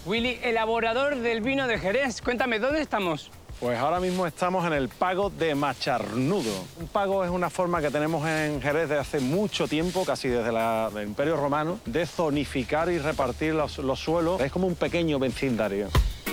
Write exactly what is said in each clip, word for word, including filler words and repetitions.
Willy, elaborador del vino de Jerez. Cuéntame, ¿dónde estamos? Pues ahora mismo estamos en el Pago de Macharnudo. Un pago es una forma que tenemos en Jerez de hace mucho tiempo, casi desde la, el Imperio Romano, de zonificar y repartir los, los suelos. Es como un pequeño vecindario.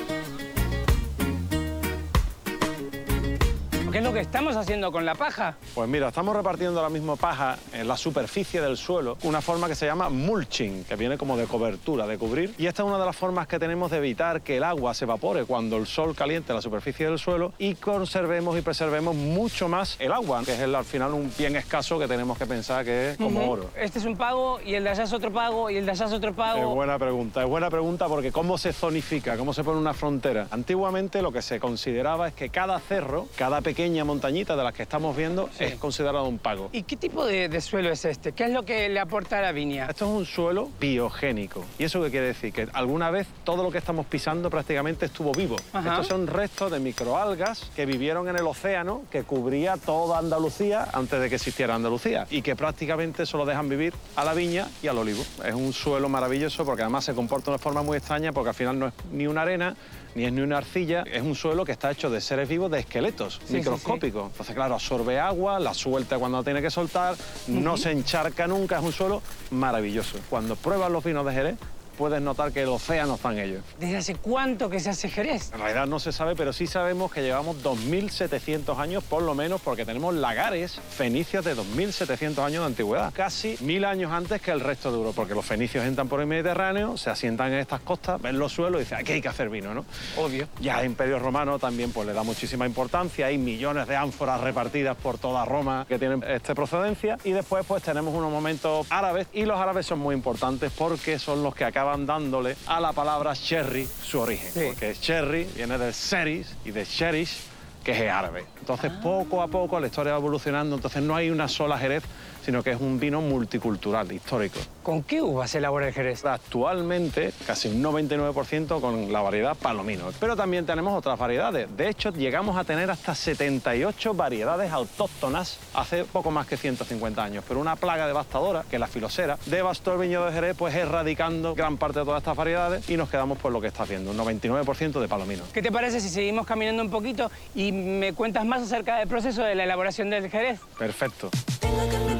¿Qué es lo que estamos haciendo con la paja? Pues mira, estamos repartiendo ahora mismo paja en la superficie del suelo, una forma que se llama mulching, que viene como de cobertura, de cubrir. Y esta es una de las formas que tenemos de evitar que el agua se evapore cuando el sol caliente la superficie del suelo y conservemos y preservemos mucho más el agua, que es el, al final un bien escaso que tenemos que pensar que es como Uh-huh. oro. Este es un pago y el de allá es otro pago y el de allá es otro pago. Es buena pregunta, es buena pregunta porque ¿cómo se zonifica? ¿Cómo se pone una frontera? Antiguamente lo que se consideraba es que cada cerro, cada pequeña montañita de las que estamos viendo, sí, es considerado un pago. ¿Y qué tipo de, de suelo es este? ¿Qué es lo que le aporta a la viña? Esto es un suelo biogénico. ¿Y eso qué quiere decir? Que alguna vez todo lo que estamos pisando prácticamente estuvo vivo. Ajá. Estos son restos de microalgas que vivieron en el océano, que cubría toda Andalucía antes de que existiera Andalucía y que prácticamente solo dejan vivir a la viña y al olivo. Es un suelo maravilloso porque además se comporta de una forma muy extraña porque al final no es ni una arena, ni es ni una arcilla, es un suelo que está hecho de seres vivos, de esqueletos sí, microscópicos. Sí, sí. Entonces, claro, absorbe agua, la suelta cuando tiene que soltar, uh-huh, no se encharca nunca, es un suelo maravilloso. Cuando pruebas los vinos de Jerez, puedes notar que el océano está en ellos. ¿Desde hace cuánto que se hace Jerez? En realidad no se sabe, pero sí sabemos que llevamos dos mil setecientos años, por lo menos, porque tenemos lagares fenicios de dos mil setecientos años de antigüedad. Casi mil años antes que el resto de Europa, porque los fenicios entran por el Mediterráneo, se asientan en estas costas, ven los suelos y dicen, aquí hay que hacer vino, ¿no? Obvio. Ya el Imperio Romano también pues, le da muchísima importancia, hay millones de ánforas repartidas por toda Roma que tienen esta procedencia. Y después pues tenemos unos momentos árabes, y los árabes son muy importantes porque son los que acaban dándole a la palabra sherry su origen, sí, porque sherry viene del seris y de cherish, que es árabe. Entonces, ah, poco a poco la historia va evolucionando, entonces no hay una sola Jerez, sino que es un vino multicultural, histórico. ¿Con qué uvas se elabora el Jerez? Actualmente, casi un noventa y nueve por ciento con la variedad Palomino. Pero también tenemos otras variedades. De hecho, llegamos a tener hasta setenta y ocho variedades autóctonas hace poco más que ciento cincuenta años. Pero una plaga devastadora, que es la filosera, devastó el viñedo de Jerez, pues erradicando gran parte de todas estas variedades y nos quedamos por lo que estás viendo, un noventa y nueve por ciento de Palomino. ¿Qué te parece si seguimos caminando un poquito y me cuentas más acerca del proceso de la elaboración del Jerez? Perfecto.